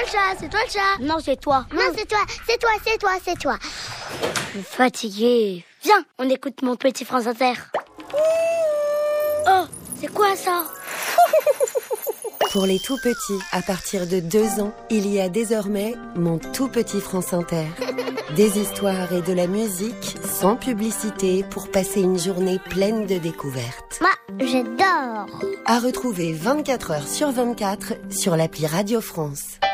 c'est toi le chat. Non, c'est toi. Non, c'est toi, c'est toi. Je suis fatiguée. Viens, on écoute Mon Petit France Inter. Oh, c'est quoi ça? Pour les tout petits, à partir de 2 ans, il y a désormais Mon Tout Petit France Inter. Des histoires et de la musique sans publicité pour passer une journée pleine de découvertes. Moi, j'adore. À retrouver 24 heures sur 24 sur l'appli Radio France.